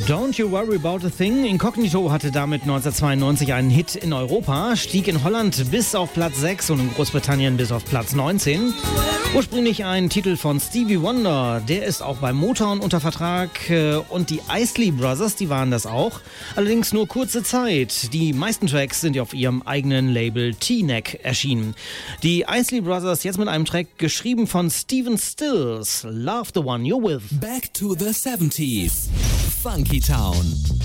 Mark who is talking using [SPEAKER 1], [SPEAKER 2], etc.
[SPEAKER 1] Don't You Worry About a Thing. Incognito hatte damit 1992 einen Hit in Europa, stieg in Holland bis auf Platz 6 und in Großbritannien bis auf Platz 19. Ursprünglich ein Titel von Stevie Wonder, der ist auch bei Motown unter Vertrag und die Isley Brothers, die waren das auch. Allerdings nur kurze Zeit. Die meisten Tracks sind ja auf ihrem eigenen Label T-Neck erschienen. Die Isley Brothers jetzt mit einem Track geschrieben von Stephen Stills, Love the One You're With.
[SPEAKER 2] Back to the 70s. Funky Town.